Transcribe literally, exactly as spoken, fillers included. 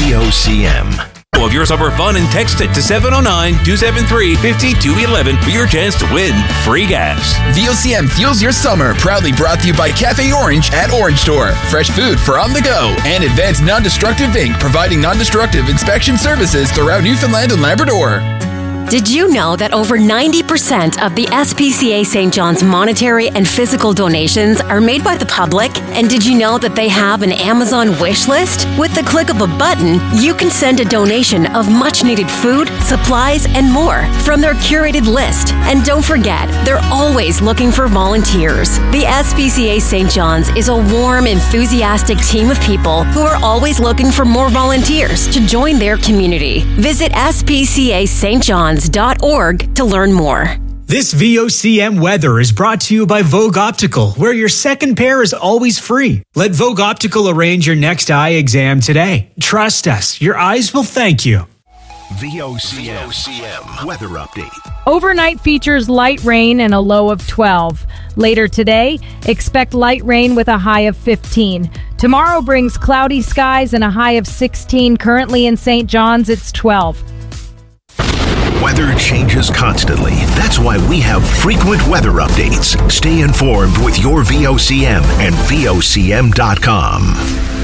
V O C M. Of your summer fun and text it to seven oh nine, two seven three, five two one one for your chance to win free gas. V O C M fuels your summer. Proudly brought to you by Cafe Orange at Orange Store. Fresh food for on the go. And Advanced Non-Destructive Incorporated, providing non-destructive inspection services throughout Newfoundland and Labrador. Did you know that over ninety percent of the S P C A Saint John's monetary and physical donations are made by the public? And did you know that they have an Amazon wish list? With the click of a button, you can send a donation of much-needed food, supplies, and more from their curated list. And don't forget, they're always looking for volunteers. The S P C A Saint John's is a warm, enthusiastic team of people who are always looking for more volunteers to join their community. Visit S P C A Saint John's dot org to learn more. This V O C M weather is brought to you by Vogue Optical, where your second pair is always free. Let Vogue Optical arrange your next eye exam today. Trust us, your eyes will thank you. V O C M weather update. Overnight features light rain and a low of twelve. Later today, expect light rain with a high of fifteen. Tomorrow brings cloudy skies and a high of sixteen. Currently in Saint John's, it's twelve. Weather changes constantly. That's why we have frequent weather updates. Stay informed with your V O C M and V O C M dot com.